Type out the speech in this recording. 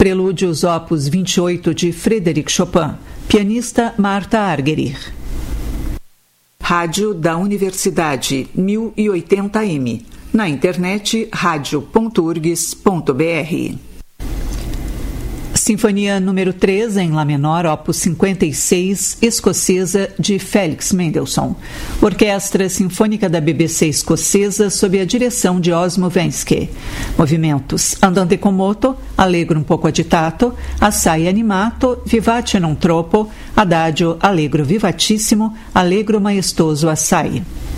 Prelúdios Opus 28 de Frédéric Chopin. Pianista Martha Argerich. Rádio da Universidade 1080m. Na internet radio.urgs.br. Sinfonia número 3 em Lá menor, opus 56, escocesa, de Felix Mendelssohn. Orquestra Sinfônica da BBC Escocesa sob a direção de Osmo Wensky. Movimentos: Andante con moto, Allegro un poco agitato, Assai animato, Vivace non troppo, Adagio allegro vivatissimo, Allegro maestoso assai.